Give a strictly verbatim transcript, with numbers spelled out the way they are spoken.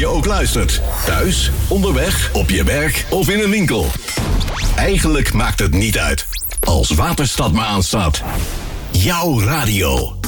ook luistert. Thuis, onderweg, op je werk of in een winkel. Eigenlijk maakt het niet uit. Als Waterstad maar aanstaat. Jouw radio.